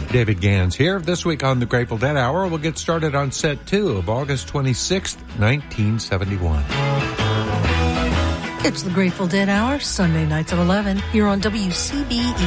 David Gans here. This week on the Grateful Dead Hour, we'll get started on set 2 of August 26th, 1971. It's the Grateful Dead Hour, Sunday nights at 11, here on WCBE